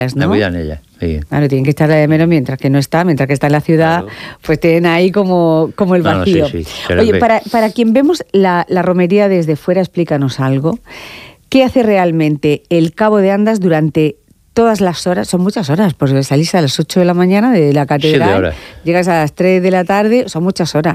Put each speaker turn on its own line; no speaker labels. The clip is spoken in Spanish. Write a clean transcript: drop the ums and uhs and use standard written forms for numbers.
¿no?
La cuidan ellas, sí.
Claro, tienen que estar de menos mientras que está en la ciudad, claro. Pues tienen ahí como el vacío.
Sí.
Oye, para quien vemos la romería desde fuera, explícanos algo. ¿Qué hace realmente el Cabo de Andas durante todas las horas? Son muchas horas, porque salís a las 8 de la mañana de la catedral, llegas a las 3 de la tarde, son muchas horas.